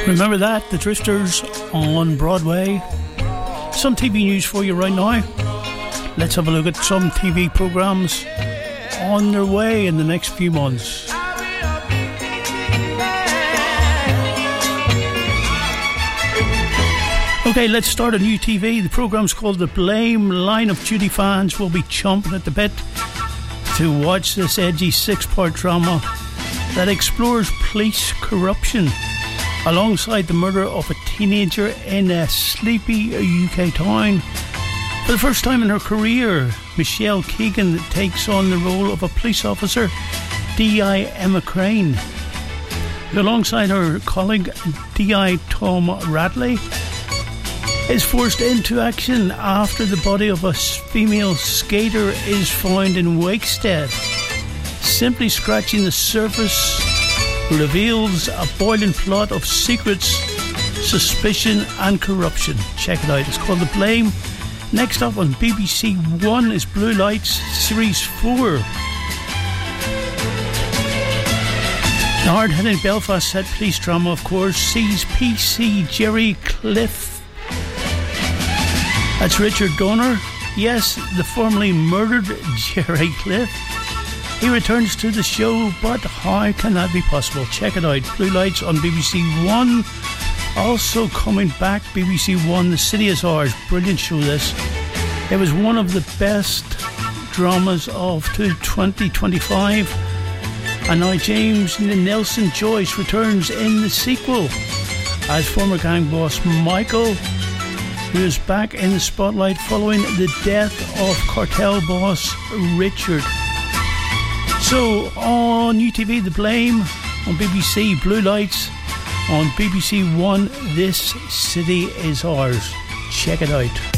Remember that? The Drifters on Broadway. Some TV news for you right now. Let's have a look at some TV programmes on their way in the next few months. Okay, let's start a new TV. The programme's called The Blame. Line of Duty fans will be chomping at the bit to watch this edgy 6-part drama that explores police corruption alongside the murder of a teenager in a sleepy UK town. For the first time in her career, Michelle Keegan takes on the role of a police officer, D.I. Emma Crane, who alongside her colleague D.I. Tom Radley is forced into action after the body of a female skater is found in Wakestead. Simply scratching the surface reveals a boiling plot of secrets, suspicion and corruption. Check it out. It's called The Blame. Next up on BBC One is Blue Lights Series 4. The hard-hitting Belfast set police drama, of course, sees PC Jerry Cliff. That's Richard Donner. Yes, the formerly murdered Jerry Cliff. He returns to the show, but how can that be possible? Check it out. Blue Lights on BBC One. Also coming back, BBC One, The City Is Ours. Brilliant show this. It was one of the best dramas of 2025. And now James Nelson Joyce returns in the sequel as former gang boss Michael, who is back in the spotlight following the death of cartel boss Richard. So on UTV, The Blame, on BBC, Blue Lights, on BBC One, This City Is Ours. Check it out.